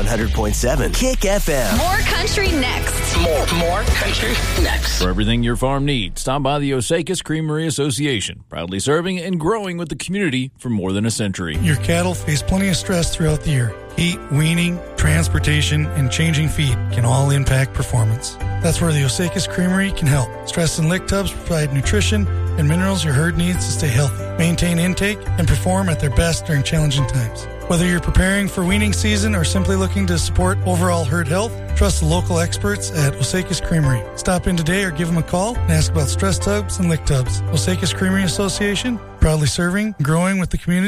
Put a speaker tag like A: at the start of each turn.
A: 100.7 Kick FM.
B: More country next.
C: More country next.
D: For everything your farm needs, stop by the Osakis Creamery Association, proudly serving and growing with the community for more than a century.
E: Your cattle face plenty of stress throughout the year. Heat, weaning, transportation, and changing feed can all impact performance. That's where the Osakis Creamery can help. Stress and lick tubs provide nutrition and minerals your herd needs to stay healthy, maintain intake, and perform at their best during challenging times. Whether you're preparing for weaning season or simply looking to support overall herd health, trust the local experts at Osakis Creamery. Stop in today or give them a call and ask about stress tubs and lick tubs. Osakis Creamery Association, proudly serving and growing with the community.